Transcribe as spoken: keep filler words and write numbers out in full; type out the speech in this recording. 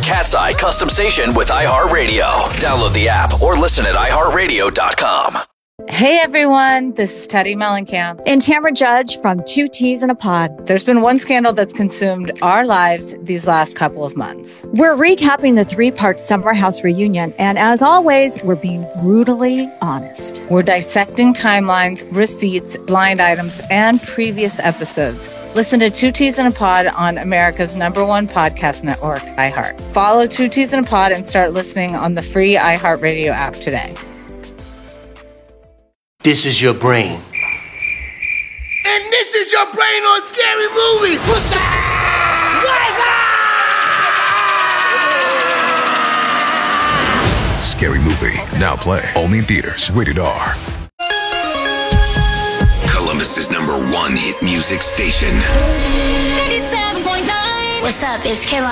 Cat's Eye Custom Station with iHeartRadio. Download the app or listen at i heart radio dot com. Hey everyone, this is Teddy Mellencamp and Tamara Judge from Two Teas in a Pod. There's been one scandal that's consumed our lives these last couple of months. We're recapping the three-part Summer House reunion, and as always, we're being brutally honest. We're dissecting timelines, receipts, blind items, and previous episodes. Listen to Two Teas in a Pod on America's number one podcast network, iHeart. Follow Two Teas in a Pod and start listening on the free iHeartRadio app today. This is your brain. And this is your brain on Scary Movie. What's up? What's up? Scary Movie, now play only in theaters, rated R. Columbus's number one hit music station. eighty-seven point nine. What's up? It's Kayla.